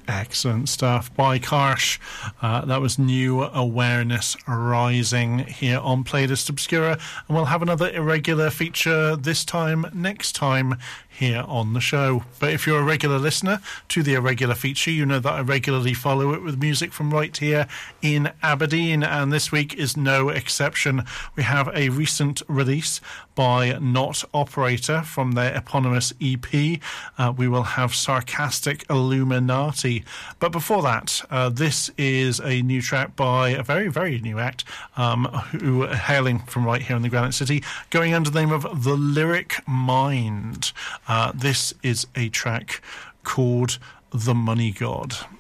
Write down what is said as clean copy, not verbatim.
Excellent stuff by Karsh. That was New Awareness Rising here on Playlist Obscura, and we'll have another irregular feature this time next time here on the show. But if you're a regular listener to the irregular feature, you know that I regularly follow it with music from right here in Aberdeen, and this week is no exception. We have a recent release by Not Operator from their eponymous EP. We will have Sarcastic Illuminati. But before that, this is a new track by a very, very new act who are hailing from right here in the Granite City, going under the name of The Lyric Mind. This is a track called The Money God.